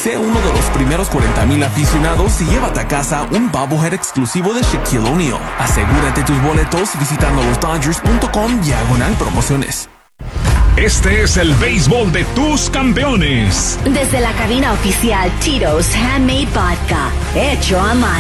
Sé uno de los primeros 40,000 aficionados y llévate a casa un bobblehead exclusivo de Shaquille O'Neal. Asegúrate tus boletos visitando losdodgers.com/promociones. Este es el béisbol de tus campeones. Desde la cabina oficial Tito's Handmade Vodka, hecho a mano.